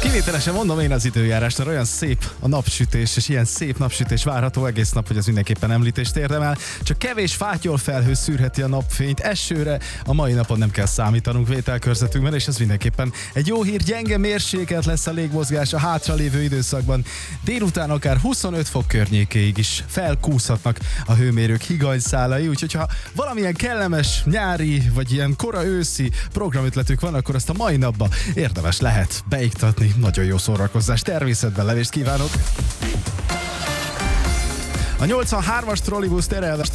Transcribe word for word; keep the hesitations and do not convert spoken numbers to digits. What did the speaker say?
Kivételesen mondom én az időjárást, olyan szép a napsütés, és ilyen szép napsütés várható egész nap, hogy az mindenképpen említést érdemel. Csak kevés fátyolfelhő szűrheti a napfényt, esőre a mai napon nem kell számítanunk vételkörzetünkben, és ez mindenképpen egy jó hír, gyenge mérsékelt lesz a légmozgás a hátralévő időszakban. Délután akár huszonöt fok környékéig is felkúszhatnak a hőmérők higanyszálai, úgyhogy ha valamilyen kellemes nyári, vagy ilyen kora őszi programötletük van, akkor azt a mai napba érdemes lehet beiktatni. Nagyon jó szórakozás, természetben levést kívánok! A nyolcvanhármas trollibusz terelve